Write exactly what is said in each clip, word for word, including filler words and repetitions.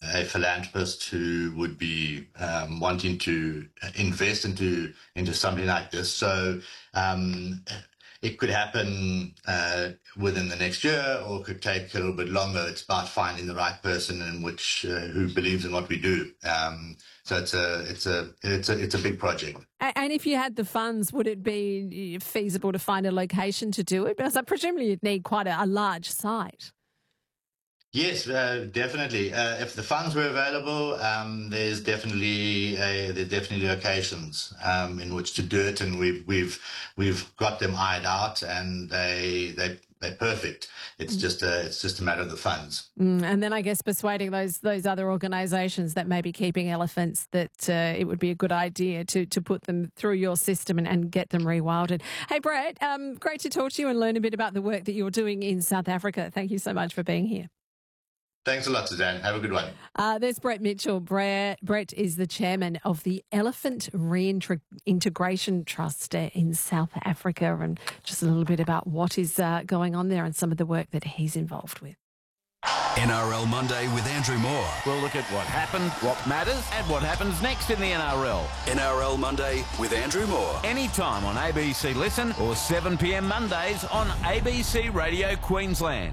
a philanthropist who would be um, wanting to invest into into something like this. So um, it could happen uh, within the next year, or it could take a little bit longer. It's about finding the right person in which uh, who believes in what we do. Um, so it's a it's a it's a it's a big project. And if you had the funds, would it be feasible to find a location to do it? Because I presumably you'd need quite a, a large site. Yes, uh, definitely. Uh, if the funds were available, um, there's definitely a, there's definitely locations um, in which to do it, and we've we've we've got them eyed out, and they they they're perfect. It's mm. just a it's just a matter of the funds. Mm, and then I guess persuading those those other organisations that may be keeping elephants that uh, it would be a good idea to to put them through your system and, and get them rewilded. Hey, Brett, um, great to talk to you and learn a bit about the work that you're doing in South Africa. Thank you so much for being here. Thanks a lot, Suzanne. Have a good one. Uh, there's Brett Mitchell. Brett, Brett is the chairman of the Elephant Reintegration Trust uh, in South Africa, and just a little bit about what is uh, going on there and some of the work that he's involved with. N R L Monday with Andrew Moore. We'll look at what happened, what matters, and what happens next in the N R L. N R L Monday with Andrew Moore. Anytime on A B C Listen or seven p m Mondays on A B C Radio Queensland.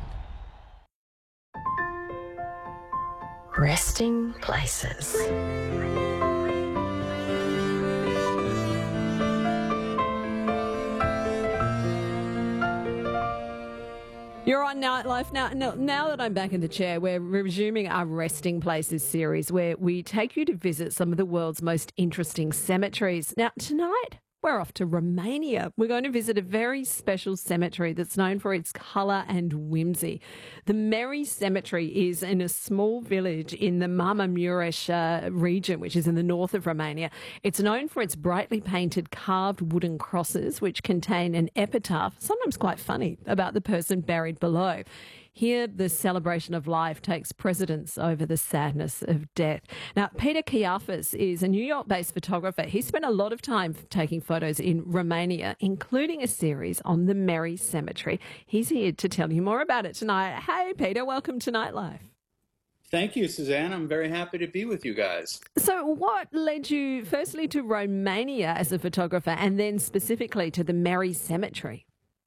Resting places. You're on Nightlife now. now. Now that I'm back in the chair, we're resuming our Resting Places series where we take you to visit some of the world's most interesting cemeteries. Now, tonight, we're off to Romania. We're going to visit a very special cemetery that's known for its colour and whimsy. The Meri Cemetery is in a small village in the Marmamureș uh, region, which is in the north of Romania. It's known for its brightly painted carved wooden crosses, which contain an epitaph, sometimes quite funny, about the person buried below. Here, the celebration of life takes precedence over the sadness of death. Now, Peter Chiafas is a New York-based photographer. He spent a lot of time taking photos in Romania, including a series on the Meri Cemetery. He's here to tell you more about it tonight. Hey, Peter, welcome to Nightlife. Thank you, Suzanne. I'm very happy to be with you guys. So what led you firstly to Romania as a photographer and then specifically to the Meri Cemetery?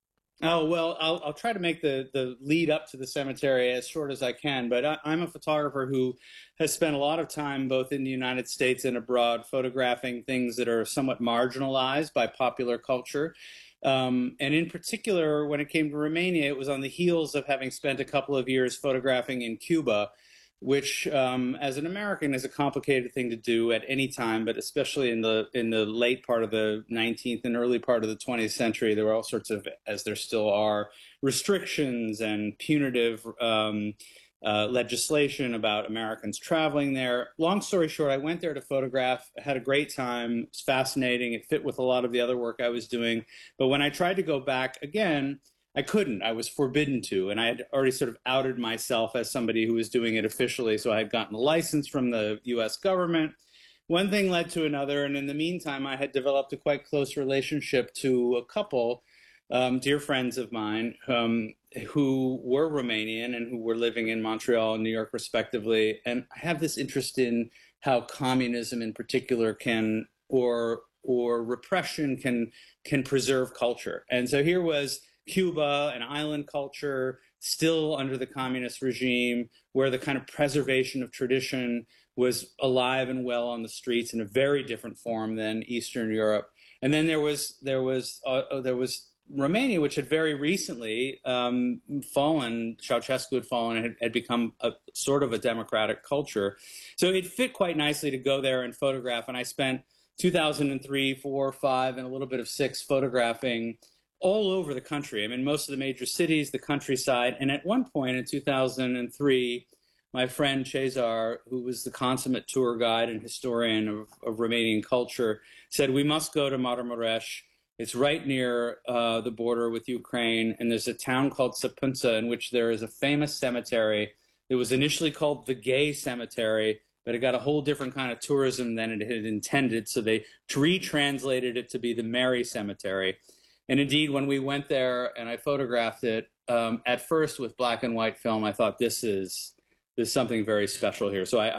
Oh, well, I'll, I'll try to make the, the lead up to the cemetery as short as I can, but I, I'm a photographer who has spent a lot of time both in the United States and abroad photographing things that are somewhat marginalized by popular culture. Um, and in particular, when it came to Romania, it was on the heels of having spent a couple of years photographing in Cuba, which, um, as an American, is a complicated thing to do at any time, but especially in the in the late part of the nineteenth and early part of the twentieth century, there were all sorts of, as there still are, restrictions and punitive um, uh, legislation about Americans traveling there. Long story short, I went there to photograph, had a great time. It's fascinating. It fit with a lot of the other work I was doing. But when I tried to go back again, I couldn't. I was forbidden to, and I had already sort of outed myself as somebody who was doing it officially, so I had gotten a license from the U S government. One thing led to another, and in the meantime, I had developed a quite close relationship to a couple, um, dear friends of mine, um, who were Romanian and who were living in Montreal and New York, respectively. And I have this interest in how communism in particular can, or or repression can, can preserve culture. And so here was Cuba, an island culture, still under the communist regime, where the kind of preservation of tradition was alive and well on the streets in a very different form than Eastern Europe. And then there was there was uh, there was Romania, which had very recently um, fallen. Ceausescu had fallen and had, had become a sort of a democratic culture. So it fit quite nicely to go there and photograph. And I spent two thousand three, four, five, and a little bit of six photographing all over the country. I'm in most of the major cities, the countryside. And at one point in two thousand three, my friend Cezar, who was the consummate tour guide and historian of, of Romanian culture, said, we must go to Marmamureș. It's right near uh, the border with Ukraine. And there's a town called Săpânța in which there is a famous cemetery. It was initially called the Gay Cemetery, but it got a whole different kind of tourism than it had intended. So they retranslated it to be the Meri Cemetery. And indeed, when we went there and I photographed it, um, at first with black and white film, I thought this is there's something very special here. So I,